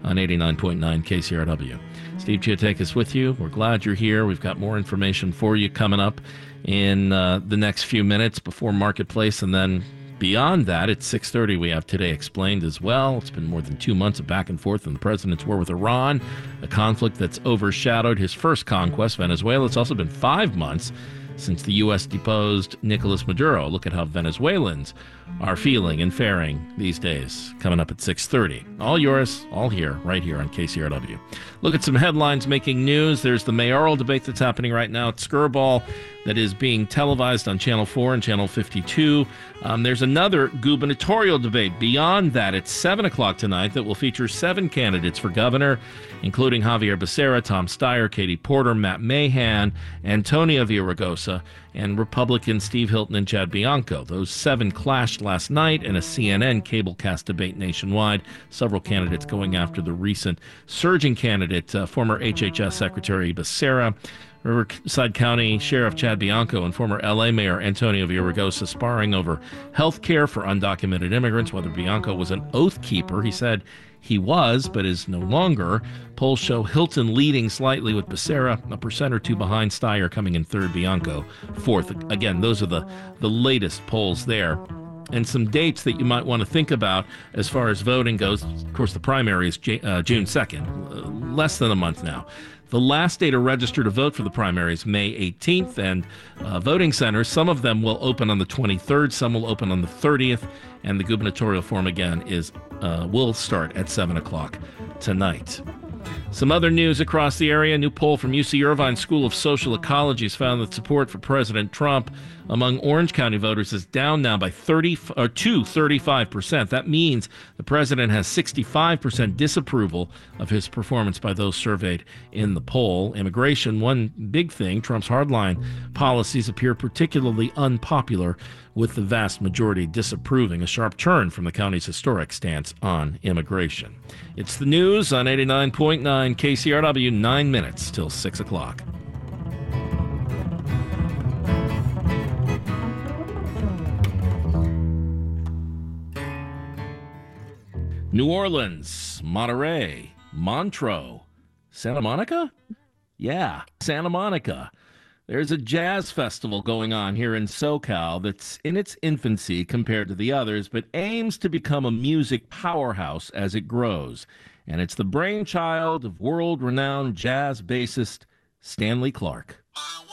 on 89.9 KCRW. Steve Chiotakis with you. We're glad you're here. We've got more information for you coming up in the next few minutes before Marketplace, and then beyond that, at 6:30, we have Today Explained as well. It's been more than 2 months of back and forth in the president's war with Iran, a conflict that's overshadowed his first conquest, Venezuela. It's also been 5 months since the U.S. deposed Nicolas Maduro. Look at how Venezuelans are feeling and faring these days. Coming up at 6:30. All yours, all here, right here on KCRW. Look at some headlines making news. There's the mayoral debate that's happening right now at Skirball that is being televised on Channel 4 and Channel 52. There's another gubernatorial debate beyond that at 7 o'clock tonight that will feature 7 candidates for governor, including Javier Becerra, Tom Steyer, Katie Porter, Matt Mahan, Antonio Villaraigosa, and Republican Steve Hilton and Chad Bianco. Those 7 clashed last night in a CNN cablecast debate nationwide. Several candidates going after the recent surging candidate, former HHS Secretary Becerra, Riverside County Sheriff Chad Bianco, and former L.A. Mayor Antonio Villaraigosa sparring over health care for undocumented immigrants, whether Bianco was an oath keeper. He said he was, but is no longer. Polls show Hilton leading slightly with Becerra, a percent or two behind Steyer, coming in third, Bianco fourth. Again, those are the latest polls there. And some dates that you might want to think about as far as voting goes. Of course, the primary is June 2nd, less than a month now. The last day to register to vote for the primary is May 18th, and voting centers, some of them will open on the 23rd, some will open on the 30th, and the gubernatorial forum again will start at 7 o'clock tonight. Some other news across the area. A new poll from UC Irvine School of Social Ecology has found that support for President Trump among Orange County voters is down now by 35%. That means the president has 65% disapproval of his performance by those surveyed in the poll. Immigration, one big thing. Trump's hardline policies appear particularly unpopular, with the vast majority disapproving, a sharp turn from the county's historic stance on immigration. It's the news on 89.9 KCRW, 9 minutes till 6 o'clock. New Orleans, Monterey, Montreux, Santa Monica? Yeah, Santa Monica. There's a jazz festival going on here in SoCal that's in its infancy compared to the others, but aims to become a music powerhouse as it grows. And it's the brainchild of world-renowned jazz bassist Stanley Clarke.